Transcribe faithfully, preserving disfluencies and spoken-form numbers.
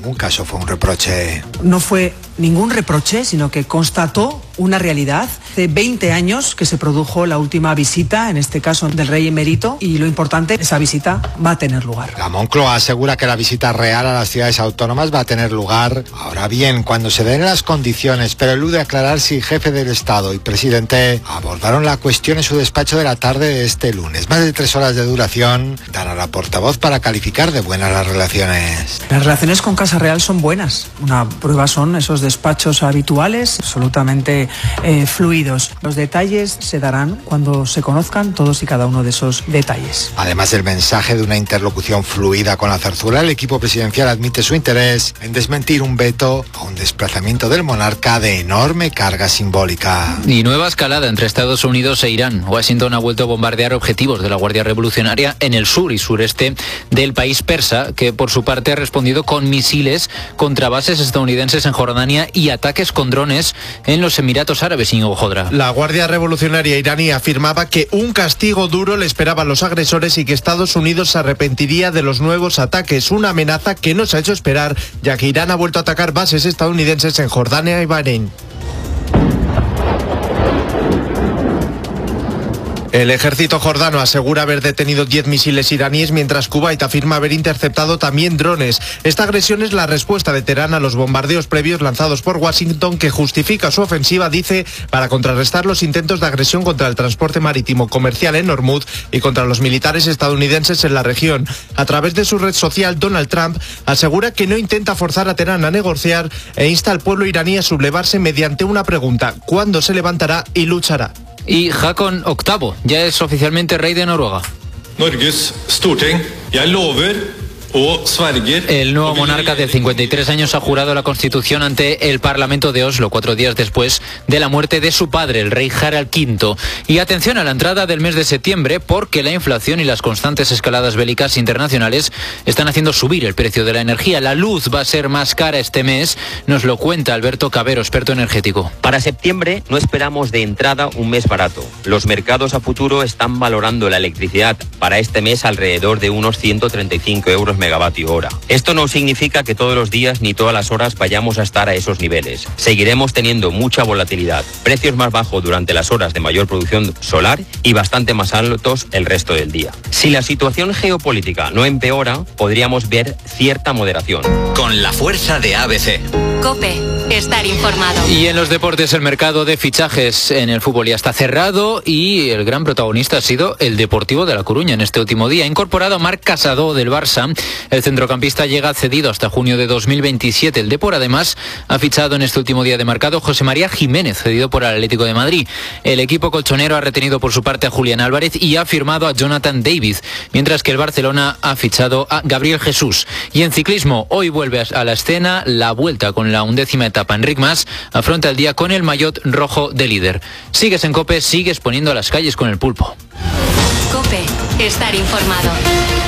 ningún caso fue un reproche. No fue ningún reproche, sino que constató una realidad. Hace veinte años que se produjo la última visita, en este caso del rey emérito, y lo importante, esa visita va a tener lugar. La Moncloa asegura que la visita real a las ciudades autónomas va a tener lugar, ahora bien, cuando se den las condiciones, pero elude aclarar si jefe del Estado y presidente abordaron la cuestión en su despacho de la tarde de este lunes. Más de tres horas de duración dan a la portavoz para calificar de buenas las relaciones. Las relaciones con Casa Real son buenas. Una prueba son esos despachos habituales, absolutamente eh, fluidos. Los detalles se darán cuando se conozcan todos y cada uno de esos detalles. Además del mensaje de una interlocución fluida con la zarzuela, el equipo presidencial admite su interés en desmentir un veto a un desplazamiento del monarca de enorme carga simbólica. Y nueva escalada entre Estados Unidos e Irán. Washington ha vuelto a bombardear objetivos de la Guardia Revolucionaria en el sur y sureste del país persa, que por su parte ha respondido con misiles contra bases estadounidenses en Jordania y ataques con drones en los Emiratos Árabes, Íñigo Jodra. La Guardia Revolucionaria iraní afirmaba que un castigo duro le esperaba a los agresores y que Estados Unidos se arrepentiría de los nuevos ataques, una amenaza que no se ha hecho esperar, ya que Irán ha vuelto a atacar bases estadounidenses en Jordania y Bahrein. El ejército jordano asegura haber detenido diez misiles iraníes, mientras Kuwait afirma haber interceptado también drones. Esta agresión es la respuesta de Teherán a los bombardeos previos lanzados por Washington, que justifica su ofensiva, dice, para contrarrestar los intentos de agresión contra el transporte marítimo comercial en Hormuz y contra los militares estadounidenses en la región. A través de su red social, Donald Trump asegura que no intenta forzar a Teherán a negociar e insta al pueblo iraní a sublevarse mediante una pregunta: ¿cuándo se levantará y luchará? Y Håkon octavo ya es oficialmente rey de Noruega. Norges Storting, jeg lover. El nuevo monarca de cincuenta y tres años ha jurado la Constitución ante el Parlamento de Oslo cuatro días después de la muerte de su padre, el rey Harald quinto. Y atención a la entrada del mes de septiembre, porque la inflación y las constantes escaladas bélicas internacionales están haciendo subir el precio de la energía. La luz va a ser más cara este mes, nos lo cuenta Alberto Cabero, experto energético. Para septiembre no esperamos de entrada un mes barato. Los mercados a futuro están valorando la electricidad para este mes alrededor de unos ciento treinta y cinco euros megavatio hora. Esto no significa que todos los días ni todas las horas vayamos a estar a esos niveles. Seguiremos teniendo mucha volatilidad, precios más bajos durante las horas de mayor producción solar y bastante más altos el resto del día. Si la situación geopolítica no empeora, podríamos ver cierta moderación. Con la fuerza de A B C. COPE, estar informado. Y en los deportes, el mercado de fichajes en el fútbol ya está cerrado y el gran protagonista ha sido el Deportivo de La Coruña en este último día. Ha incorporado a Marc Casado del Barça. El centrocampista llega cedido hasta junio de dos mil veintisiete. El Depor además ha fichado en este último día de mercado José María Jiménez, cedido por el Atlético de Madrid. El equipo colchonero ha retenido por su parte a Julián Álvarez y ha firmado a Jonathan David, mientras que el Barcelona ha fichado a Gabriel Jesús. Y en ciclismo, hoy vuelve a la escena la vuelta con la undécima etapa. Enric Mas afronta el día con el maillot rojo de líder. Sigues en COPE, sigues poniendo a las calles con el pulpo. COPE, estar informado.